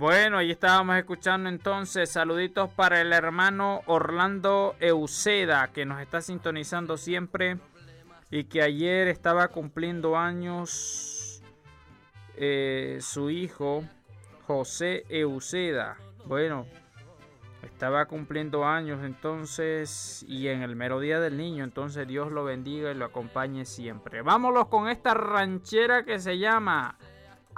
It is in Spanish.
Bueno, ahí estábamos escuchando entonces. Saluditos para el hermano Orlando Euseda, que nos está sintonizando siempre y que ayer estaba cumpliendo años su hijo José Euseda. Bueno, estaba cumpliendo años entonces y en el mero día del niño, entonces Dios lo bendiga y lo acompañe siempre. Vámonos con esta ranchera que se llama